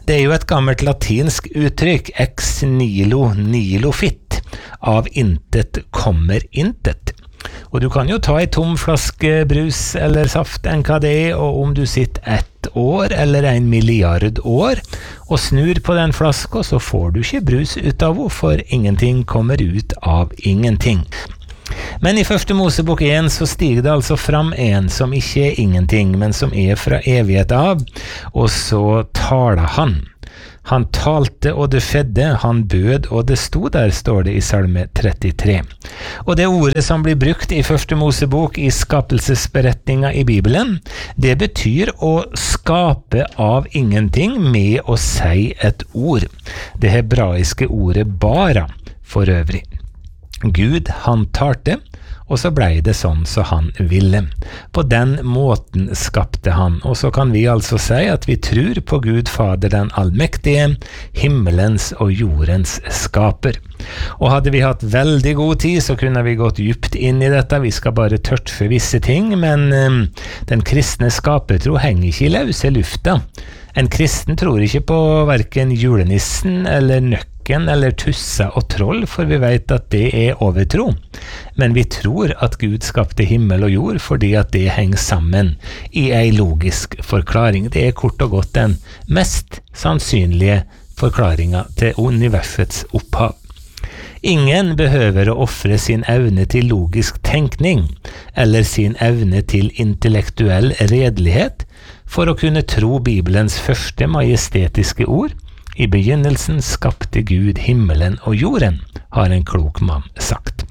Det jo et gammelt latinsk uttrykk, ex nihilo nihilo fit, av intet kommer intet. Og du kan jo ta en tom flaske brus eller saft, NKD, og om du sitter 1 år eller 1 milliard år og snur på den flaska, så får du ikke brus ut av henne, for ingenting kommer ut av ingenting. Men i første Mosebok 1 så stiger det altså fram en som ikke ingenting, men som fra evighet av, og så taler han. Han talte, og det skjedde, han bød, og det stod der, står det i Salme 33. Og det ordet som blir brukt i første Mosebok i skapelsesberetninga i Bibelen, det betyr å skape av ingenting med å si et ord. Det hebraiske ordet bara, for øvrig. Gud, han talte, og så blei det sånn så han ville. På den måten skapte han, og så kan vi altså si at vi tror på Gud Fader den allmektige, himmelens og jordens skaper. Og hadde vi hatt veldig god tid, så kunne vi gått djupt inn i dette. Vi skal bare tørste visse ting, men den kristne skapertro henger ikke i løse lufta. En kristen tror ikke på hverken julenissen eller nøkken eller tusser og troll, for vi vet at det overtro. Men vi tror at Gud skapte himmel og jord fordi at det henger sammen i en logisk forklaring. Det kort og godt den mest sannsynlige forklaringa til universets opphav. Ingen behøver å offre sin evne til logisk tenkning eller sin evne til intellektuell redelighet for å kunne tro Bibelens første majestetiske ord. I begynnelsen skapte Gud himmelen og jorden, har en klok mann sagt.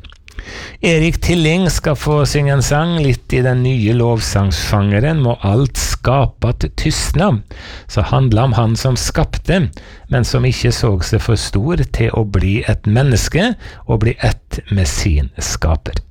Erik Tilling skal få synge en sang litt i den nye lovsangsfangeren Må alt skapat tystna, så handler om han som skapte, men som ikke så seg for stor til å bli et menneske og bli ett med sin skaper.